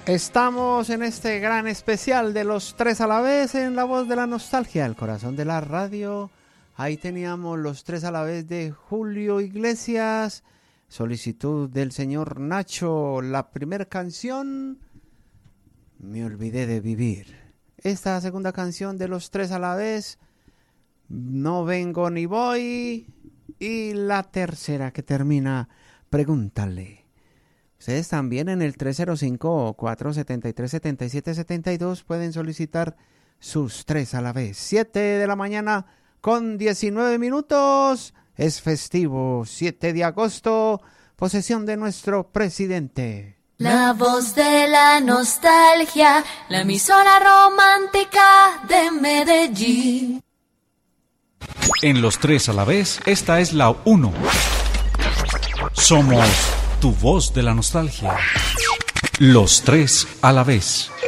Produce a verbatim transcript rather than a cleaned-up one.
Estamos en este gran especial de los tres a la vez en La Voz de la Nostalgia, el corazón de la radio. Ahí teníamos los tres a la vez de Julio Iglesias, solicitud del señor Nacho, la primera canción, Me olvidé de vivir. Esta segunda canción de los tres a la vez, No vengo ni voy. Y la tercera que termina, Pregúntale. Ustedes también en el tres cero cinco, cuatro siete tres, siete siete siete dos pueden solicitar sus tres a la vez. siete de la mañana con diecinueve minutos. Es festivo, siete de agosto, posesión de nuestro presidente. La voz de la nostalgia, la emisora romántica de Medellín. En los tres a la vez, esta es la uno. Somos tu voz de la nostalgia. Los tres a la vez.